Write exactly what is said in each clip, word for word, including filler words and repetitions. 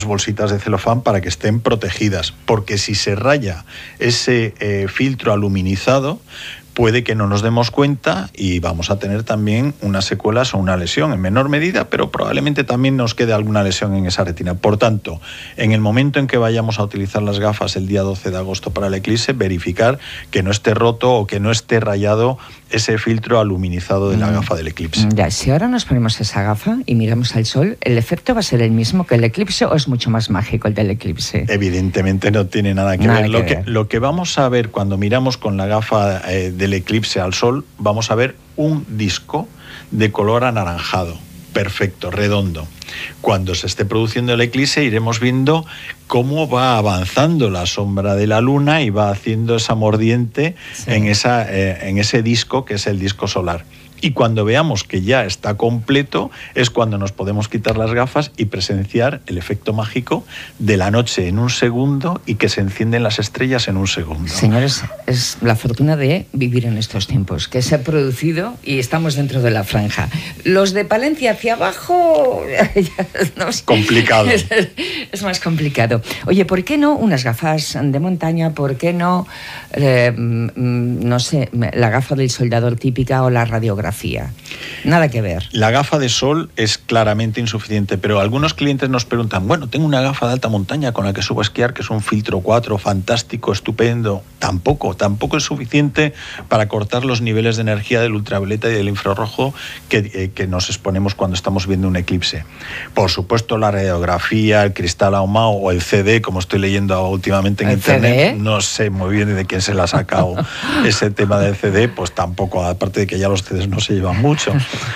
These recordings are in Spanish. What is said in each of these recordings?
bolsitas de celofán para que estén protegidas, porque si se raya ese eh, filtro aluminizado, puede que no nos demos cuenta y vamos a tener también unas secuelas o una lesión en menor medida, pero probablemente también nos quede alguna lesión en esa retina. Por tanto, en el momento en que vayamos a utilizar las gafas el día doce de agosto para el eclipse, verificar que no esté roto o que no esté rayado ese filtro aluminizado de la mm. gafa del eclipse. Ya, si ahora nos ponemos esa gafa y miramos al sol, ¿el efecto va a ser el mismo que el eclipse o es mucho más mágico el del eclipse? Evidentemente no tiene nada que nada ver. Que lo, ver. Que, lo que vamos a ver cuando miramos con la gafa eh, del eclipse al sol, vamos a ver un disco de color anaranjado, perfecto, redondo. Cuando se esté produciendo el eclipse iremos viendo cómo va avanzando la sombra de la luna y va haciendo esa mordiente sí. en, esa, eh, en ese disco que es el disco solar. Y cuando veamos que ya está completo es cuando nos podemos quitar las gafas y presenciar el efecto mágico de la noche en un segundo y que se encienden las estrellas en un segundo. Señores, es la fortuna de vivir en estos tiempos, que se ha producido y estamos dentro de la franja. Los de Palencia hacia abajo... no sé, complicado. Es, es más complicado. Oye, ¿por qué no unas gafas de montaña? ¿Por qué no, eh, no sé, la gafa del soldador típica o la radiografía? Nada que ver. La gafa de sol es claramente insuficiente, pero algunos clientes nos preguntan, bueno, tengo una gafa de alta montaña con la que subo a esquiar, que es un filtro cuatro, fantástico, estupendo. Tampoco, tampoco es suficiente para cortar los niveles de energía del ultravioleta y del infrarrojo que, eh, que nos exponemos cuando estamos viendo un eclipse. Por supuesto, la radiografía, el cristal ahumado o el C D, como estoy leyendo últimamente en internet, C D? No sé muy bien de quién se le ha sacado ese tema del C D, pues tampoco, aparte de que ya los C Ds no se llevan mucho.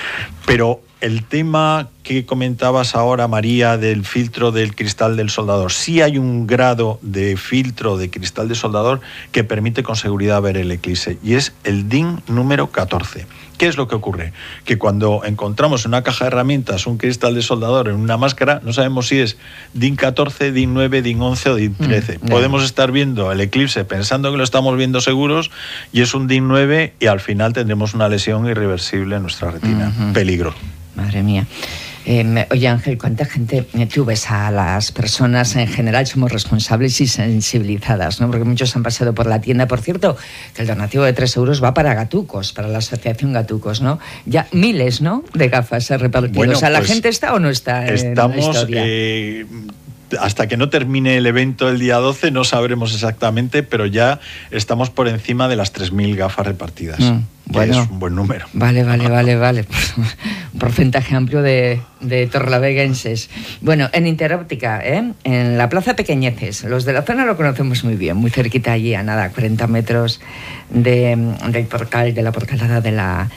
Pero el tema que comentabas ahora, María, del filtro del cristal del soldador, sí hay un grado de filtro de cristal de soldador que permite con seguridad ver el eclipse, y es el D I N número catorce. ¿Qué es lo que ocurre? Que cuando encontramos en una caja de herramientas un cristal de soldador en una máscara, no sabemos si es D I N catorce, D I N nueve, D I N once o D I N trece. Mm, Podemos yeah. estar viendo el eclipse pensando que lo estamos viendo seguros y es un D I N nueve y al final tendremos una lesión irreversible en nuestra retina. Uh-huh. Peligro. Madre mía. Eh, oye, Ángel, ¿cuánta gente eh, tú ves a las personas en general? Somos responsables y sensibilizadas, ¿no? Porque muchos han pasado por la tienda. Por cierto, que el donativo de tres euros va para Gatucos, para la asociación Gatucos, ¿no? Ya miles, ¿no?, de gafas repartidos. Bueno, o sea, ¿la pues gente está o no está en estamos, la historia? Eh, hasta que no termine el evento el día doce no sabremos exactamente, pero ya estamos por encima de las tres mil gafas repartidas. Mm. Bueno, es un buen número. Vale, vale, vale, vale. Un porcentaje amplio de, de torrelaveguenses. Bueno, en Interóptica, ¿eh? En la Plaza Pequeñeces. Los de la zona lo conocemos muy bien, muy cerquita allí, a nada, cuarenta metros de, del portal, de la portalada de la,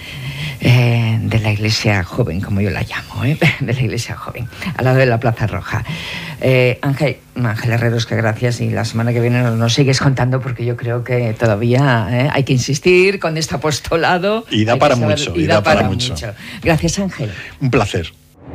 eh, de la Iglesia Joven, como yo la llamo, ¿eh? De la Iglesia Joven, al lado de la Plaza Roja. Eh, Ángel, Ángel Herreros, que gracias, y la semana que viene nos, nos sigues contando, porque yo creo que todavía ¿eh? hay que insistir con este apostolado. Y da para saber, mucho. Y, y da, da para, para mucho. mucho. Gracias, Ángel. Un placer.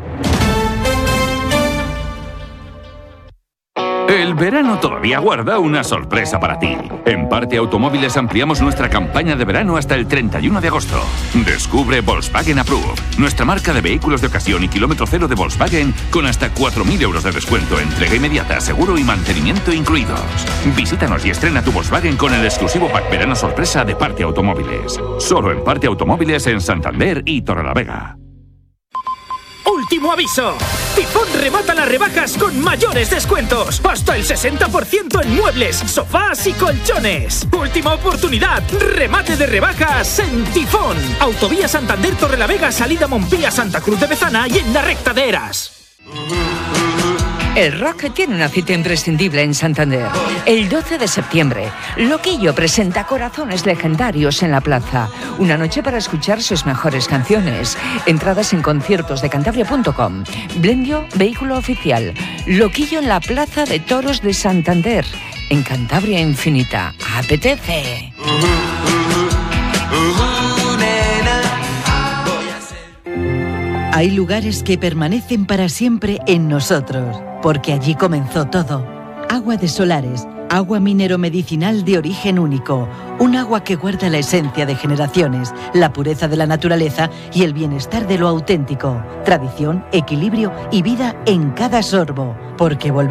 El verano todavía guarda una sorpresa para ti. En Parte Automóviles ampliamos nuestra campaña de verano hasta el treinta y uno de agosto. Descubre Volkswagen Approved, nuestra marca de vehículos de ocasión y kilómetro cero de Volkswagen con hasta cuatro mil euros de descuento, entrega inmediata, seguro y mantenimiento incluidos. Visítanos y estrena tu Volkswagen con el exclusivo pack verano sorpresa de Parte Automóviles. Solo en Parte Automóviles en Santander y Torrelavega. ¡Último aviso! Tifón remata las rebajas con mayores descuentos. Hasta el sesenta por ciento en muebles, sofás y colchones. Última oportunidad. Remate de rebajas en Tifón. Autovía Santander Torrelavega, salida Montpía Santa Cruz de Bezana y en la recta de Eras. El rock tiene una cita imprescindible en Santander. El doce de septiembre, Loquillo presenta Corazones Legendarios en la plaza. Una noche para escuchar sus mejores canciones. Entradas en conciertos de cantabria punto com. Blendio, vehículo oficial. Loquillo en la Plaza de Toros de Santander. En Cantabria Infinita. ¡Apetece! Hay lugares que permanecen para siempre en nosotros, porque allí comenzó todo. Agua de Solares, agua minero medicinal de origen único, un agua que guarda la esencia de generaciones, la pureza de la naturaleza y el bienestar de lo auténtico, tradición, equilibrio y vida en cada sorbo, porque volvemos